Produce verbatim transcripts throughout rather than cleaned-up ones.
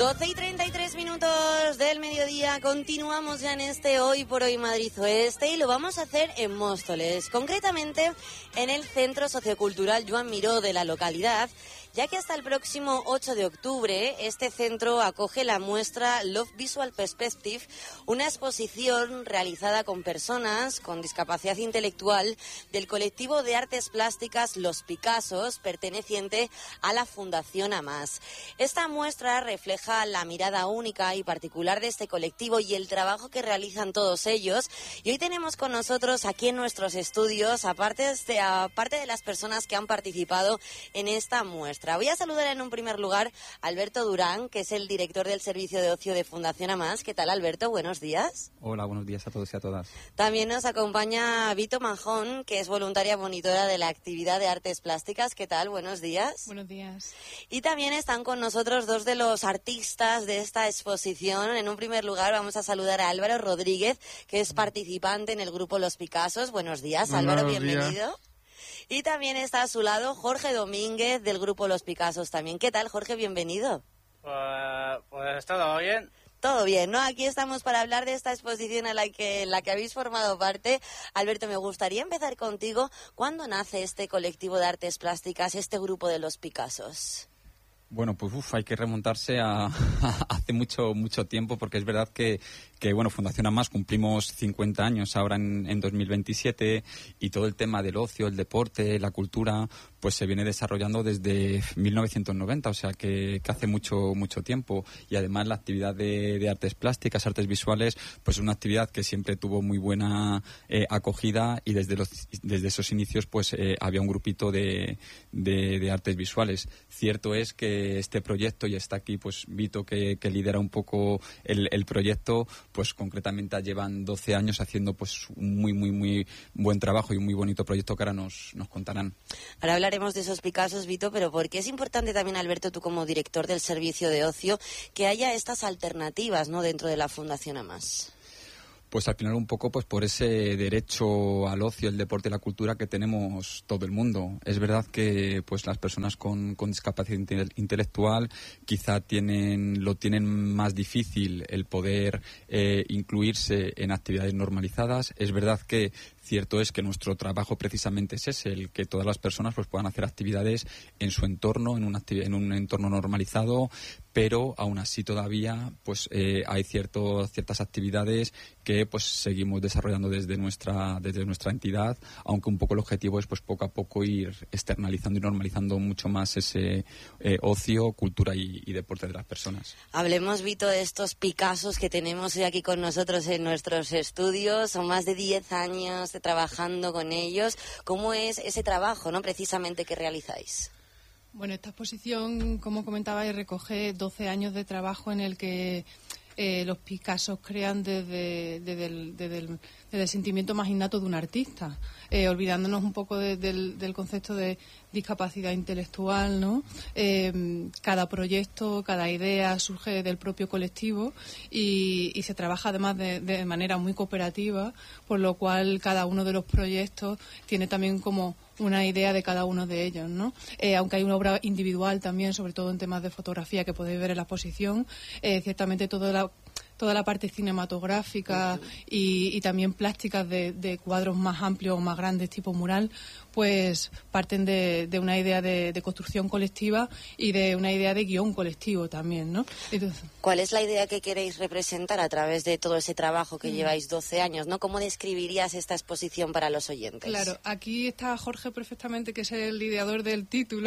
doce y treinta y tres minutos del mediodía, continuamos ya en este Hoy por Hoy Madrid Oeste y lo vamos a hacer en Móstoles, concretamente en el Centro Sociocultural Joan Miró de la localidad, ya que hasta el próximo ocho de octubre este centro acoge la muestra Love Visual Perspective, una exposición realizada con personas con discapacidad intelectual del colectivo de artes plásticas Los Picassos, perteneciente a la Fundación AMAS. Esta muestra refleja la mirada única y particular de este colectivo y el trabajo que realizan todos ellos. Y hoy tenemos con nosotros aquí en nuestros estudios, aparte de, aparte de las personas que han participado en esta muestra. Voy a saludar en un primer lugar a Alberto Durán, que es el director del Servicio de Ocio de Fundación AMAS. ¿Qué tal, Alberto? Buenos días. Hola, buenos días a todos y a todas. También nos acompaña Vito Manjón, que es voluntaria monitora de la actividad de artes plásticas. ¿Qué tal? Buenos días. Buenos días. Y también están con nosotros dos de los artistas de esta exposición. En un primer lugar vamos a saludar a Álvaro Rodríguez, que es participante en el grupo Los Picassos. Buenos días, Álvaro, Buenos bienvenido. días. Y también está a su lado Jorge Domínguez del grupo Los Picassos también. ¿Qué tal, Jorge? Bienvenido. Pues, pues todo bien. Todo bien, ¿no? Aquí estamos para hablar de esta exposición a la que, en la que habéis formado parte. Alberto, me gustaría empezar contigo. ¿Cuándo nace este colectivo de artes plásticas, este grupo de Los Picassos? Bueno, pues uf, hay que remontarse a, a hace mucho mucho tiempo, porque es verdad que, que bueno, Fundación AMAS cumplimos cincuenta años ahora en, en dos mil veintisiete, y todo el tema del ocio, el deporte, la cultura, pues se viene desarrollando desde mil novecientos noventa, o sea que, que hace mucho mucho tiempo. Y además la actividad de, de artes plásticas, artes visuales, pues es una actividad que siempre tuvo muy buena eh, acogida, y desde los desde esos inicios pues eh, había un grupito de, de, de artes visuales. Cierto es que este proyecto, y está aquí pues Vito, que, que lidera un poco el, el proyecto, pues concretamente llevan doce años haciendo pues un muy muy muy buen trabajo y un muy bonito proyecto que ahora nos, nos contarán. Ahora hablaremos de esos Picassos, Vito, pero porque es importante también, Alberto, tú como director del Servicio de Ocio, que haya estas alternativas, ¿no?, dentro de la Fundación AMAS. Pues al final un poco pues por ese derecho al ocio, el deporte y la cultura que tenemos todo el mundo. Es verdad que pues las personas con, con discapacidad inte- intelectual quizá tienen lo tienen más difícil el poder eh, incluirse en actividades normalizadas. Es verdad que cierto es que nuestro trabajo precisamente es ese, el que todas las personas pues puedan hacer actividades en su entorno, en un, acti- en un entorno normalizado, pero aún así todavía pues eh, hay cierto, ciertas actividades que pues seguimos desarrollando desde nuestra desde nuestra entidad, aunque un poco el objetivo es pues poco a poco ir externalizando y normalizando mucho más ese eh, ocio, cultura y, y deporte de las personas. Hablemos, Vito, de estos Picassos que tenemos hoy aquí con nosotros en nuestros estudios. Son más de diez años de trabajando con ellos. ¿Cómo es ese trabajo, no, precisamente, que realizáis? Bueno, esta exposición, como comentaba, recoge doce años de trabajo en el que eh, los Picassos crean desde, desde, el, desde, el, desde el sentimiento más innato de un artista, eh, olvidándonos un poco de, del, del concepto de discapacidad intelectual, ¿no? Eh, cada proyecto, cada idea surge del propio colectivo y, y se trabaja además de, de manera muy cooperativa, por lo cual cada uno de los proyectos tiene también como una idea de cada uno de ellos, ¿no? Eh, aunque hay una obra individual también, sobre todo en temas de fotografía que podéis ver en la exposición, eh, ciertamente toda la toda la parte cinematográfica y, y también plásticas de, de cuadros más amplios o más grandes tipo mural, pues parten de, de una idea de, de construcción colectiva y de una idea de guión colectivo también, ¿no? Entonces, ¿cuál es la idea que queréis representar a través de todo ese trabajo que mm. lleváis doce años, ¿no? ¿Cómo describirías esta exposición para los oyentes? Claro, aquí está Jorge perfectamente, que es el ideador del título,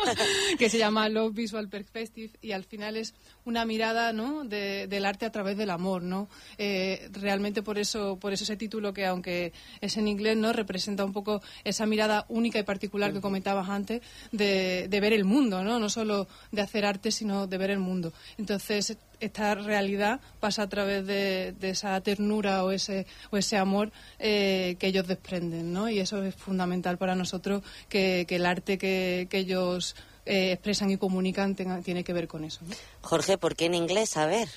que se llama Love Visual Perspective, y al final es una mirada, ¿no?, de, del arte a través del amor, ¿no? Eh, realmente por eso, por eso ese título, que aunque es en inglés, ¿no?, representa un poco esa mirada única y particular que comentabas antes de, de ver el mundo, ¿no? No solo de hacer arte, sino de ver el mundo. Entonces, esta realidad pasa a través de, de esa ternura o ese o ese amor eh, que ellos desprenden, ¿no? Y eso es fundamental para nosotros, que, que el arte que, que ellos eh, expresan y comunican tenga, tiene que ver con eso, ¿no? Jorge, ¿por qué en inglés? A ver.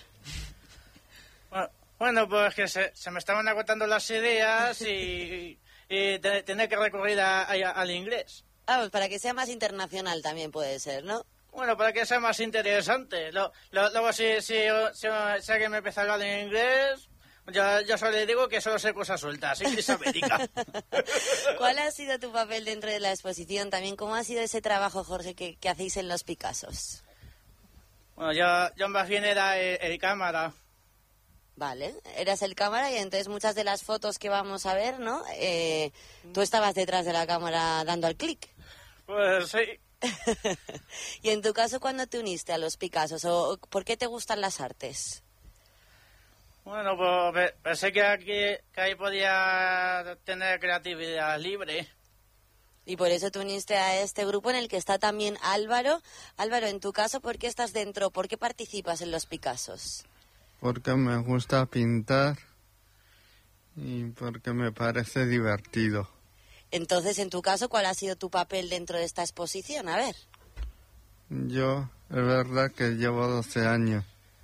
Bueno, pues que se, se me estaban agotando las ideas y, y tener que recurrir a, a, al inglés. Ah, pues para que sea más internacional también puede ser, ¿no? Bueno, para que sea más interesante. Lo, lo, luego, si, si, si, si alguien me empieza a hablar en inglés, yo, yo solo le digo que solo sé cosas sueltas, Inglés América. ¿Cuál ha sido tu papel dentro de la exposición? También, ¿cómo ha sido ese trabajo, Jorge, que, que hacéis en los Picassos? Bueno, yo, yo más bien era el, el cámara. Vale, eras el cámara y entonces muchas de las fotos que vamos a ver, ¿no? Eh, tú estabas detrás de la cámara dando al clic. Pues sí. Y en tu caso, ¿cuándo te uniste a los Picassos? ¿O por qué te gustan las artes? Bueno, pues pensé que aquí que ahí podía tener creatividad libre. Y por eso te uniste a este grupo en el que está también Álvaro. Álvaro, en tu caso, ¿por qué estás dentro? ¿Por qué participas en los Picassos? Porque me gusta pintar y porque me parece divertido. Entonces, en tu caso, ¿cuál ha sido tu papel dentro de esta exposición? A ver. Yo, es verdad que llevo doce años.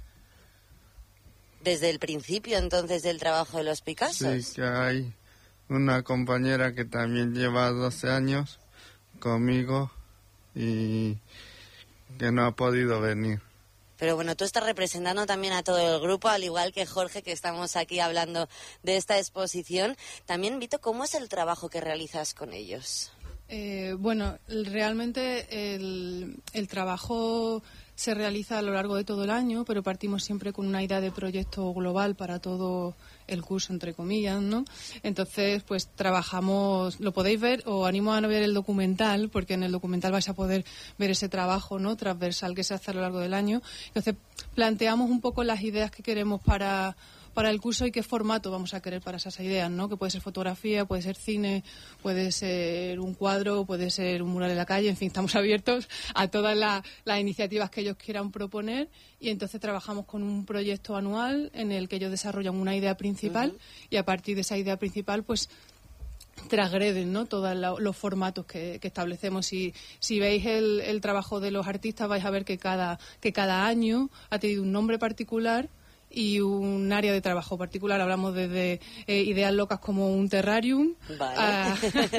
Desde el principio, entonces, del trabajo de los Picassos. Sí, que hay una compañera que también lleva doce años conmigo y que no ha podido venir. Pero bueno, tú estás representando también a todo el grupo, al igual que Jorge, que estamos aquí hablando de esta exposición. También, Vito, ¿cómo es el trabajo que realizas con ellos? Eh, bueno, realmente el, el trabajo se realiza a lo largo de todo el año, pero partimos siempre con una idea de proyecto global para todo el curso, entre comillas, ¿no? Entonces, pues trabajamos, lo podéis ver, os animo a ver el documental, porque en el documental vais a poder ver ese trabajo, ¿no?, transversal que se hace a lo largo del año. Entonces, planteamos un poco las ideas que queremos para... para el curso y qué formato vamos a querer para esas ideas, ¿no? Que puede ser fotografía, puede ser cine, puede ser un cuadro, puede ser un mural en la calle, en fin, estamos abiertos a todas la, las iniciativas que ellos quieran proponer y entonces trabajamos con un proyecto anual en el que ellos desarrollan una idea principal uh-huh. y a partir de esa idea principal, pues transgreden, ¿no?, todos los formatos que, que establecemos. Si, si veis el, el trabajo de los artistas vais a ver que cada, que cada año ha tenido un nombre particular y un área de trabajo particular. Hablamos desde eh, ideas locas como un terrarium vale. a,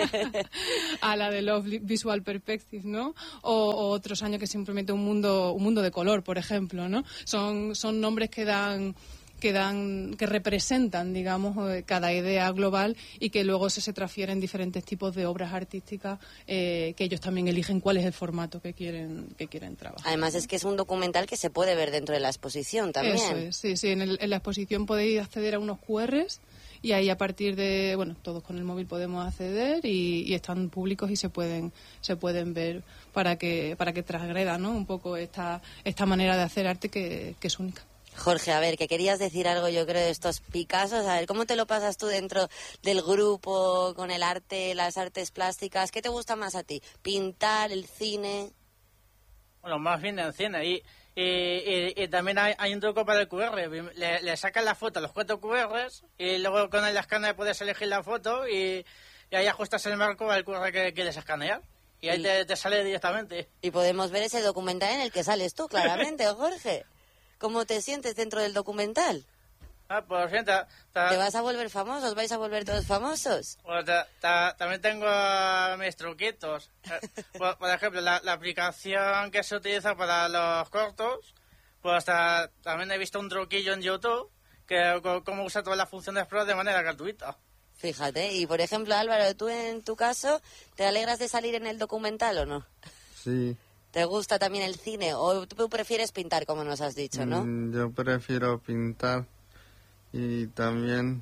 a la de los visual perspective, ¿no? O, o otros años que simplemente un mundo un mundo de color, por ejemplo, ¿no? Son son nombres que dan que dan que representan, digamos, cada idea global y que luego se, se transfieren diferentes tipos de obras artísticas eh, que ellos también eligen cuál es el formato que quieren que quieren trabajar. Además es que es un documental que se puede ver dentro de la exposición también. Eso es, sí, sí. En, el, en la exposición podéis acceder a unos cu erres y ahí a partir de, bueno, todos con el móvil podemos acceder y, y están públicos y se pueden se pueden ver para que para que transgreda, ¿no?, un poco esta esta manera de hacer arte que, que es única. Jorge, a ver, que querías decir algo, yo creo, de estos Picassos. A ver, ¿cómo te lo pasas tú dentro del grupo, con el arte, las artes plásticas? ¿Qué te gusta más a ti? ¿Pintar, el cine? Bueno, más bien el cine. Y, y, y, y también hay, hay un truco para el cu erre. Le, le sacas la foto a los cuatro cu erres y luego con el escáner puedes elegir la foto y, y ahí ajustas el marco al cu erre que quieres escanear. Y ahí y, te, te sale directamente. Y podemos ver ese documental en el que sales tú, claramente, Jorge. ¿Cómo te sientes dentro del documental? Ah, pues bien, ta, ta, ¿te vas a volver famoso? ¿Os vais a volver todos famosos? Pues ta, ta, también tengo mis truquitos. por, por ejemplo, la, la aplicación que se utiliza para los cortos, pues ta, también he visto un truquillo en YouTube que cómo usar todas las funciones Pro de manera gratuita. Fíjate, y por ejemplo, Álvaro, ¿tú en tu caso te alegras de salir en el documental o no? Sí. ¿Te gusta también el cine o tú prefieres pintar, como nos has dicho, no? Mm, yo prefiero pintar y también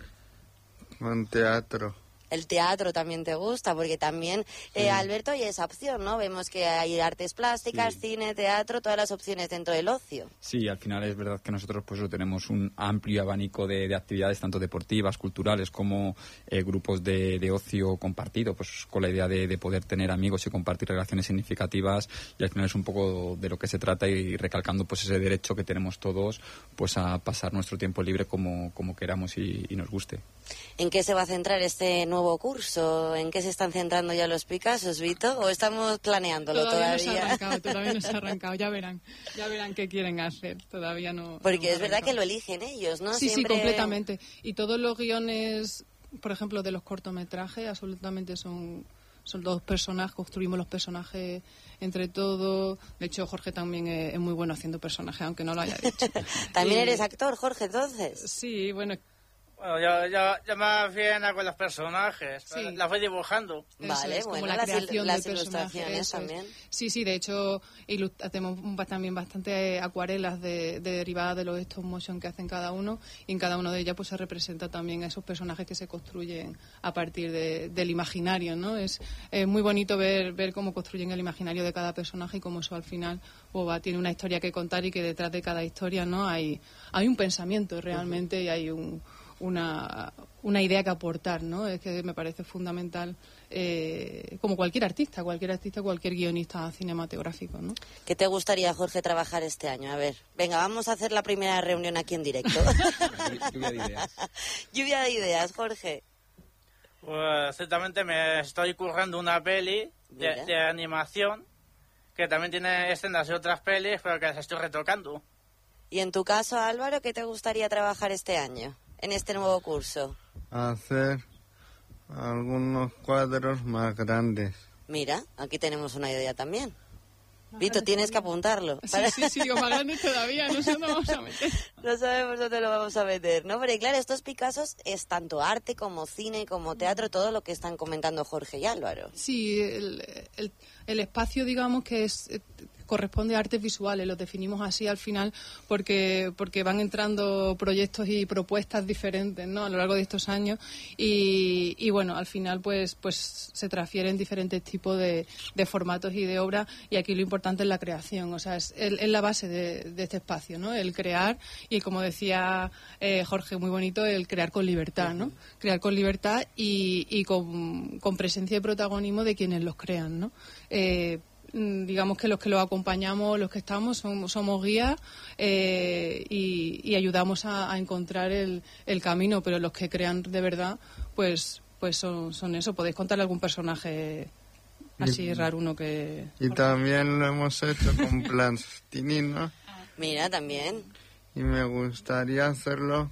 con teatro. El teatro también te gusta, porque también, eh, sí. Alberto, hay esa opción, ¿no? Vemos que hay artes plásticas, sí. cine, teatro, todas las opciones dentro del ocio. Sí, al final es verdad que nosotros pues tenemos un amplio abanico de, de actividades, tanto deportivas, culturales, como eh, grupos de, de ocio compartido, pues con la idea de, de poder tener amigos y compartir relaciones significativas, y al final es un poco de lo que se trata, y recalcando pues ese derecho que tenemos todos pues a pasar nuestro tiempo libre como, como queramos y, y nos guste. ¿En qué se va a centrar este nuevo curso? ¿En qué se están centrando ya los Picassos, Vito? ¿O estamos planeándolo todavía? Todavía no se ha arrancado, todavía no se ha arrancado. Ya verán, ya verán qué quieren hacer. Todavía no. Porque no es verdad que lo eligen ellos, ¿no? Sí, Siempre... sí, completamente. Y todos los guiones, por ejemplo, de los cortometrajes, absolutamente son son dos personas, construimos los personajes entre todos. De hecho, Jorge también es, es muy bueno haciendo personajes, aunque no lo haya dicho. ¿También y, eres actor, Jorge, entonces? Sí, bueno... Bueno, yo, yo, yo más bien hago los personajes, Sí. las voy dibujando. Vale, es, como bueno, la las, creación las de personajes, ilustraciones eso es. también. Sí, sí, de hecho ilu- hacemos un- también bastante acuarelas de, de derivadas de los stop motion que hacen cada uno, y en cada uno de ellas pues se representa también a esos personajes que se construyen a partir de, del imaginario, ¿no? Es, es muy bonito ver, ver cómo construyen el imaginario de cada personaje y cómo eso al final pues, va, tiene una historia que contar, y que detrás de cada historia, ¿no? hay, hay un pensamiento realmente, uh-huh. y hay un Una, una idea que aportar, ¿no? Es que me parece fundamental, eh, como cualquier artista, cualquier artista, cualquier guionista cinematográfico, ¿no? ¿Qué te gustaría, Jorge, trabajar este año? A ver, venga, vamos a hacer la primera reunión aquí en directo. Lluvia de ideas. Lluvia de ideas, Jorge. Pues ciertamente me estoy currando una peli de, de animación que también tiene escenas de otras pelis, pero que las estoy retocando. Y en tu caso, Álvaro, ¿qué te gustaría trabajar este año, en este nuevo curso? Hacer algunos cuadros más grandes. Mira, aquí tenemos una idea también. Vito, tienes que apuntarlo. Sí, sí, sí, digo, más grandes todavía, no sé dónde vamos a meter. No sabemos dónde lo vamos a meter, ¿no? Pero claro, estos Picassos es tanto arte como cine, como teatro, todo lo que están comentando Jorge y Álvaro. Sí, el, el, el espacio, digamos, que es... corresponde a artes visuales, los definimos así al final porque porque van entrando proyectos y propuestas diferentes, ¿no? A lo largo de estos años, y, y bueno, al final pues pues se transfieren diferentes tipos de, de formatos y de obras, y aquí lo importante es la creación, o sea, es, es la base de, de este espacio, ¿no? El crear, y como decía eh, Jorge, muy bonito, el crear con libertad, ¿no? Crear con libertad y, y con, con presencia y protagonismo de quienes los crean, ¿no? Eh, digamos que los que los acompañamos, los que estamos, somos, somos guías eh, y, y ayudamos a, a encontrar el, el camino, pero los que crean de verdad, pues pues son, son eso. Podéis contarle algún personaje así y, raro uno que... Y también lo hemos hecho con plastilina. Mira, también. Y me gustaría hacerlo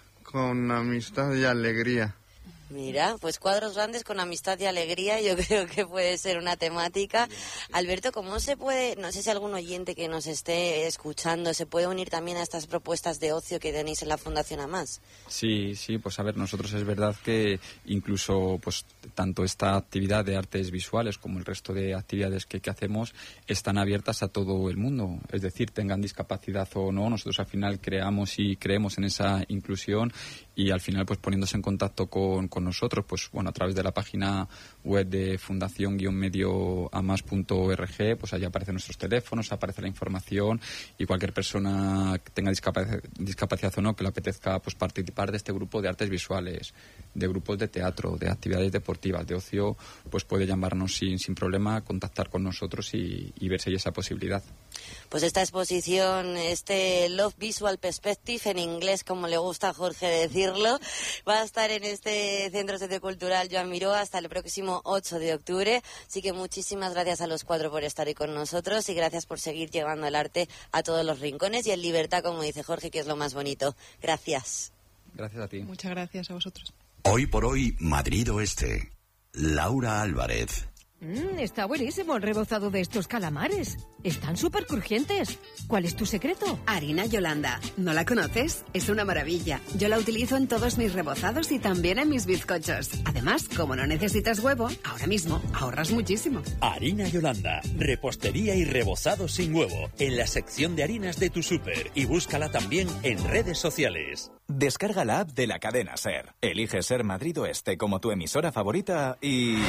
con amistad y alegría. Mira, pues cuadros grandes con amistad y alegría, yo creo que puede ser una temática. Alberto, ¿cómo se puede, no sé si algún oyente que nos esté escuchando se puede unir también a estas propuestas de ocio que tenéis en la Fundación AMAS? Sí, sí, pues a ver, nosotros es verdad que incluso pues tanto esta actividad de artes visuales como el resto de actividades que, que hacemos están abiertas a todo el mundo, es decir, tengan discapacidad o no, nosotros al final creamos y creemos en esa inclusión, y al final pues poniéndose en contacto con, con nosotros, pues bueno, a través de la página web de fundación medio amas punto org, pues allí aparecen nuestros teléfonos, aparece la información, y cualquier persona que tenga discapacidad, discapacidad o no, que le apetezca pues participar de este grupo de artes visuales, de grupos de teatro, de actividades deportivas, de ocio, pues puede llamarnos sin, sin problema, contactar con nosotros y, y ver si hay esa posibilidad. Pues esta exposición, este Love Visual Perspective, en inglés, como le gusta a Jorge decirlo, va a estar en este Centro Sociocultural Joan Miró hasta el próximo ocho de octubre. Así que muchísimas gracias a los cuatro por estar ahí con nosotros, y gracias por seguir llevando el arte a todos los rincones y en libertad, como dice Jorge, que es lo más bonito. Gracias. Gracias a ti. Muchas gracias a vosotros. Hoy por hoy, Madrid Oeste. Laura Álvarez. Mm, está buenísimo el rebozado de estos calamares. Están súper crujientes. ¿Cuál es tu secreto? Harina Yolanda. ¿No la conoces? Es una maravilla. Yo la utilizo en todos mis rebozados y también en mis bizcochos. Además, como no necesitas huevo, ahora mismo ahorras muchísimo. Harina Yolanda. Repostería y rebozado sin huevo. En la sección de harinas de tu súper. Y búscala también en redes sociales. Descarga la app de la cadena SER. Elige Ser Madrid Oeste como tu emisora favorita y...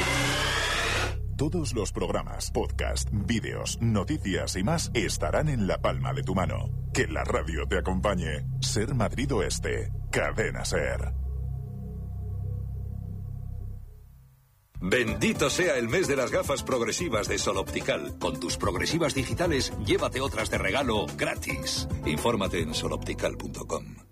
Todos los programas, podcast, vídeos, noticias y más estarán en la palma de tu mano. Que la radio te acompañe. Ser Madrid Oeste. Cadena SER. Bendito sea el mes de las gafas progresivas de Sol Optical. Con tus progresivas digitales, llévate otras de regalo gratis. Infórmate en sol optical punto com.